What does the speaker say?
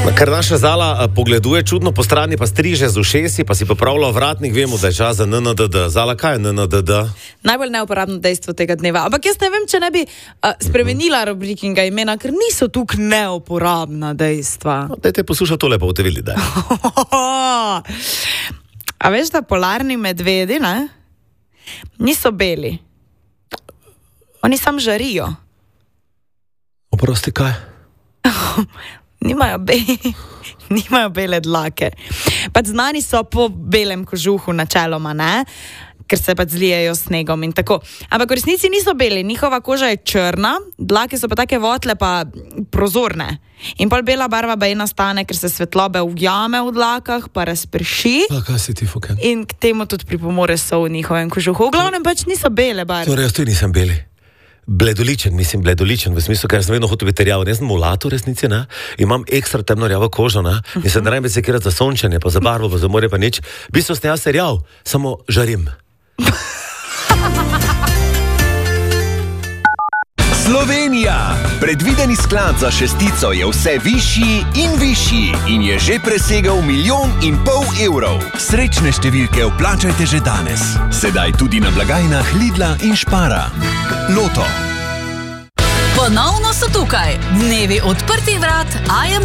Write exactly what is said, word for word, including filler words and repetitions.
Ker naša Zala pogleduje čudno po strani, pa striže z ušesi, pa si popravlja vratnik, vemo, da je čas za N N D D. Zala, kaj je N N D D? Najbolj neuporabno dejstvo tega dneva. Ampak jaz ne vem, če ne bi uh, spremenila rubrikinga imena, ker niso tukaj neuporabna dejstva. No, dajte poslušati tole, pa boste videli, da je. A veš, da polarni medvedi, ne? Niso beli. Oni sam žarijo. Oprosti, kaj? Nimajo, be nimajo bele dlake. Pač znani so po belem kožuhu načeloma, ne? Ker se pač zlijejo s snegom in tako. Ampak v resnici niso beli, njihova koža je črna, dlake so pa take votle pa prozorne. In pol bela barva baje nastane, ker se svetlobe ujame v dlakah, pa razprši. A kaj si ti, fuken? In k temu tudi pripomore so v njihovem kožuhu. V glavnem pač niso bele barve. Torej, jaz tudi nisem beli. Bledoličen, mislim, bledoličen, v smislu, ker sem vedno hotel biti rjav. Jaz sem mulato v resnici, ne? Imam ekstra temno rjavo kožo, ne? In se ne rabim sekirati za sončenje, pa za barvo, pa za morje, pa nič. V bistvu sem jaz rjav, samo žarim. Slovenija! Predvideni sklad za šestico je vse višji in višji in je že presegel milijon in pol evrov. Srečne številke vplačajte že danes. Sedaj tudi na blagajnah Lidla in Špara. Loto. Ponovno so tukaj dnevi odprtih vrat I M